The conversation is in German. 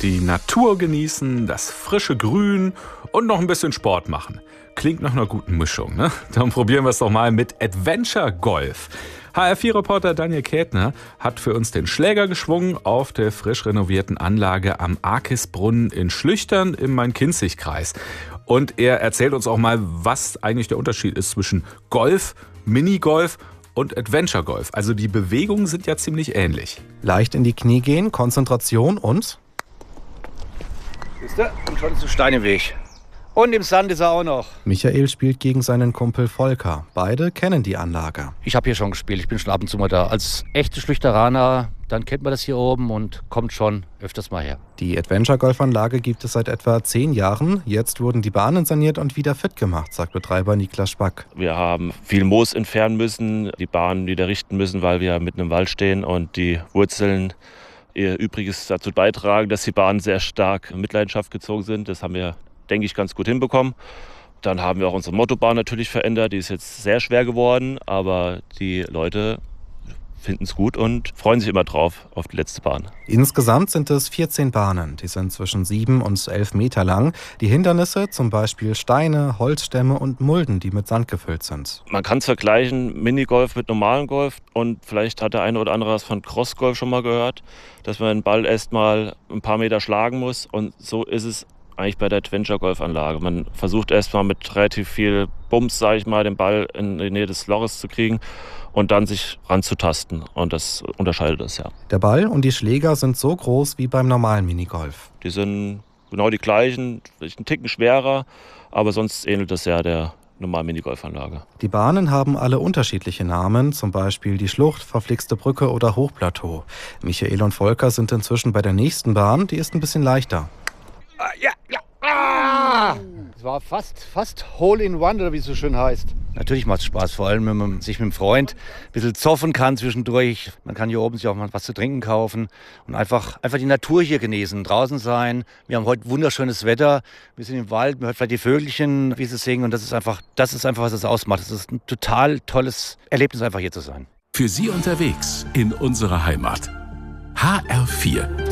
Die Natur genießen, das frische Grün und noch ein bisschen Sport machen. Klingt nach einer guten Mischung, ne? Dann probieren wir es doch mal mit Adventure Golf. HR4-Reporter Daniel Kätner hat für uns den Schläger geschwungen auf der frisch renovierten Anlage am Arkisbrunnen in Schlüchtern im Main-Kinzig-Kreis. Und er erzählt uns auch mal, was eigentlich der Unterschied ist zwischen Golf, Minigolf und Adventure Golf. Also die Bewegungen sind ja ziemlich ähnlich. Leicht in die Knie gehen, Konzentration und... Siehst du? Und schon ist ein Stein im Weg. Und im Sand ist er auch noch. Michael spielt gegen seinen Kumpel Volker. Beide kennen die Anlage. Ich habe hier schon gespielt, ich bin schon ab und zu mal da. Als echte Schlüchteraner, dann kennt man das hier oben und kommt schon öfters mal her. Die Adventure-Golf-Anlage gibt es seit etwa 10 Jahren. Jetzt wurden die Bahnen saniert und wieder fit gemacht, sagt Betreiber Niklas Spack. Wir haben viel Moos entfernen müssen, die Bahnen wieder richten müssen, weil wir mitten im Wald stehen und die Wurzeln ihr Übriges dazu beitragen, dass die Bahnen sehr stark in Mitleidenschaft gezogen sind. Das haben wir, denke ich, ganz gut hinbekommen. Dann haben wir auch unsere Mottobahn natürlich verändert. Die ist jetzt sehr schwer geworden, aber die Leute finden es gut und freuen sich immer drauf auf die letzte Bahn. Insgesamt sind es 14 Bahnen. Die sind zwischen 7 und 11 Meter lang. Die Hindernisse, zum Beispiel Steine, Holzstämme und Mulden, die mit Sand gefüllt sind. Man kann es vergleichen, Minigolf mit normalem Golf. Und vielleicht hat der eine oder andere was von Crossgolf schon mal gehört, dass man den Ball erst mal ein paar Meter schlagen muss. Und so ist es eigentlich bei der Adventure-Golf-Anlage. Man versucht erstmal mit relativ viel Bums, sage ich mal, den Ball in die Nähe des Loches zu kriegen und dann sich ranzutasten. Und das unterscheidet es, ja. Der Ball und die Schläger sind so groß wie beim normalen Minigolf. Die sind genau die gleichen, vielleicht einen Ticken schwerer, aber sonst ähnelt das ja der normalen Minigolfanlage. Die Bahnen haben alle unterschiedliche Namen, zum Beispiel die Schlucht, Verflixte Brücke oder Hochplateau. Michael und Volker sind inzwischen bei der nächsten Bahn, die ist ein bisschen leichter. Es war fast Hole in One, oder wie es so schön heißt. Natürlich macht es Spaß, vor allem wenn man sich mit dem Freund ein bisschen zoffen kann zwischendurch. Man kann hier oben sich auch mal was zu trinken kaufen und einfach die Natur hier genießen, draußen sein. Wir haben heute wunderschönes Wetter, wir sind im Wald, man hört vielleicht die Vögelchen, wie sie singen und das ist einfach, was es ausmacht. Es ist ein total tolles Erlebnis, einfach hier zu sein. Für Sie unterwegs in unserer Heimat. HR4